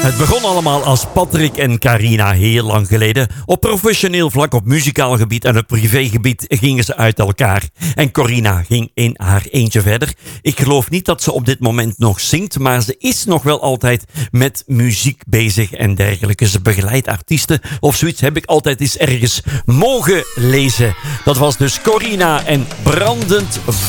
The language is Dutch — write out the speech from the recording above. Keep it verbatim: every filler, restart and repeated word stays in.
Het begon allemaal als Patrick en Carina heel lang geleden. Op professioneel vlak, op muzikaal gebied en op privégebied gingen ze uit elkaar. En Corina ging in haar eentje verder. Ik geloof niet dat ze op dit moment nog zingt, maar ze is nog wel altijd met muziek bezig en dergelijke. Ze begeleidt artiesten of zoiets, heb ik altijd eens ergens mogen lezen. Dat was dus Corina en Brandend